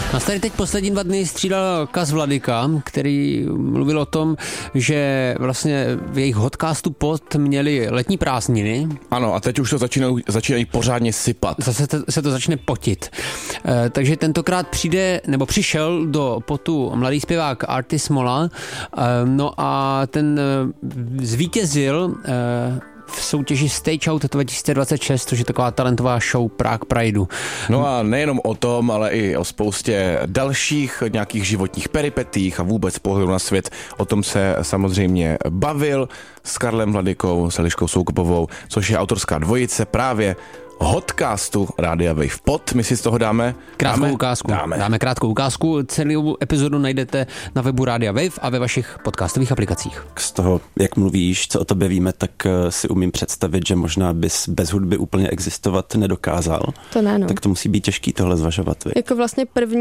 Nás tady teď poslední 2 dny střídal Kaz Vladyka, který mluvil o tom, že vlastně v jejich podcastu Pod měli letní prázdniny. Ano, a teď už to začínají pořádně sypat. Zase se to začne potit. Takže tentokrát přišel do Potu mladý zpěvák Arty Smola, no a ten zvítězil v soutěži Stage Out 2026, což je taková talentová show Prague Prideu. No a nejenom o tom, ale i o spoustě dalších nějakých životních peripetích a vůbec pohledu na svět. O tom se samozřejmě bavil s Karlem Vladykou, s Eliškou Soukupovou, což je autorská dvojice právě Hodcastu Rádia Wave Pod. My si z toho dáme krátkou ukázku. Dáme krátkou ukázku. Celou epizodu najdete na webu Rádia Wave a ve vašich podcastových aplikacích. Z toho, jak mluvíš, co o tobě víme, tak si umím představit, že možná bys bez hudby úplně existovat nedokázal. To ne, no. Tak to musí být těžký tohle zvažovat. Jako vlastně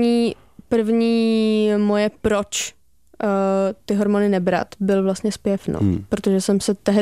první moje proč ty hormony nebrat byl vlastně zpěv, no. Protože jsem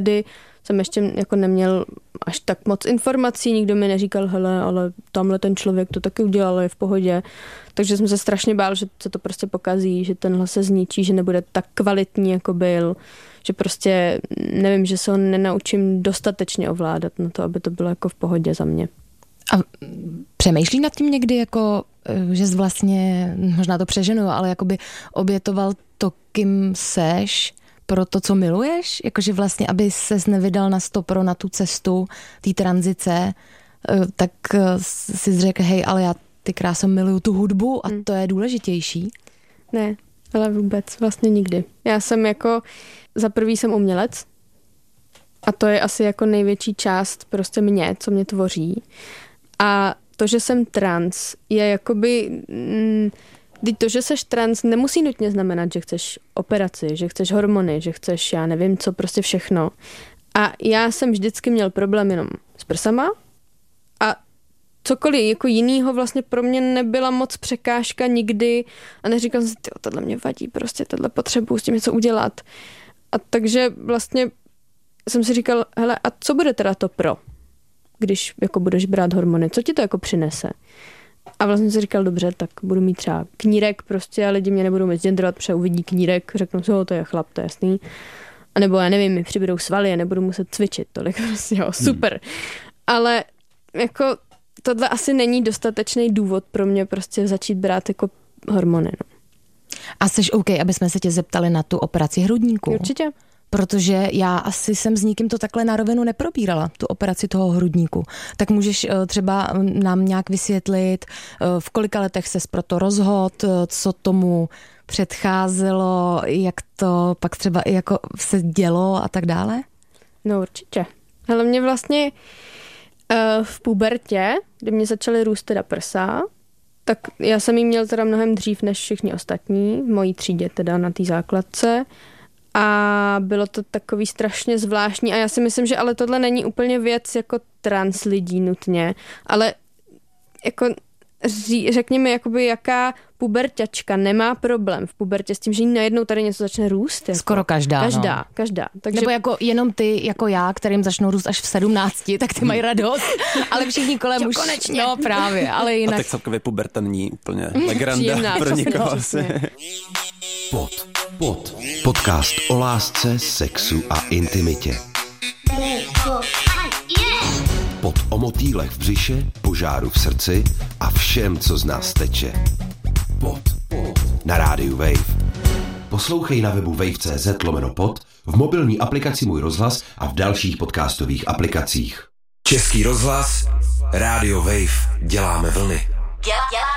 ještě jako neměl až tak moc informací, nikdo mi neříkal, hele, ale tamhle ten člověk to taky udělal, je v pohodě. Takže jsem se strašně bál, že se to prostě pokazí, že ten hlas se zničí, že nebude tak kvalitní, jako byl, že prostě, nevím, že se ho nenaučím dostatečně ovládat na to, aby to bylo jako v pohodě za mě. A přemýšlí nad tím někdy, jako, že jsi vlastně, možná to přeženu, ale jakoby obětoval to, kým seš, pro to, co miluješ? Jakože vlastně, aby ses nevydal na 100% na tu cestu té tranzice, tak si řekl, hej, ale já ty kráso miluju tu hudbu a to je důležitější? Ne, ale vůbec vlastně nikdy. Já jsem jako, za prvý jsem umělec a to je asi jako největší část prostě mě, co mě tvoří. A to, že jsem trans, je jakoby... To, že seš trans, nemusí nutně znamenat, že chceš operaci, že chceš hormony, že chceš, já nevím co, prostě všechno. A já jsem vždycky měl problém jenom s prsama a cokoliv jako jinýho vlastně pro mě nebyla moc překážka nikdy a neříkal jsem si, tohle mě vadí, prostě tohle potřebuji s tím něco udělat. A takže vlastně jsem si říkal, hele, a co bude teda to když jako budeš brát hormony, co ti to jako přinese? A vlastně si říkal, dobře, tak budu mít třeba knírek prostě a lidi mě nebudou misgendrovat, protože uvidí knírek, řeknou si, to je chlap, to je jasný. A nebo já nevím, mi přibydou svaly a nebudu muset cvičit tolik, prostě jo, super. Ale jako tohle asi není dostatečný důvod pro mě prostě začít brát jako hormony. No. A jsi OK, aby jsme se tě zeptali na tu operaci hrudníku? Určitě. Protože já asi jsem s nikým to takhle na rovinu neprobírala, tu operaci toho hrudníku. Tak můžeš třeba nám nějak vysvětlit, v kolika letech ses pro to rozhodl, co tomu předcházelo, jak to pak třeba i jako se dělo a tak dále? No určitě. Ale mě vlastně v pubertě, kdy mě začaly růst teda prsa, tak já jsem jí měl teda mnohem dřív než všichni ostatní, v mojí třídě teda na té základce. A bylo to takový strašně zvláštní a já si myslím, že ale tohle není úplně věc jako trans lidí nutně, ale jako řekněme, jakoby jaká puberťačka nemá problém v pubertě s tím, že jí najednou tady něco začne růst. Jako. Skoro každá. Každá. Takže... Nebo jako jenom ty, jako já, kterým začnou růst až v 17, tak ty mají radost, ale všichni kolem už... konečně. No právě, ale jinak... A tak celkově puberta není úplně legranda pro nikoho. Pod. Podcast o lásce, sexu a intimitě. Pod o motýlech v břiše, požáru v srdci a všem, co z nás teče. Pod. Na rádiu Wave. Poslouchej na webu wave.cz/pod, v mobilní aplikaci Můj rozhlas a v dalších podcastových aplikacích. Český rozhlas, Rádio Wave, děláme vlny.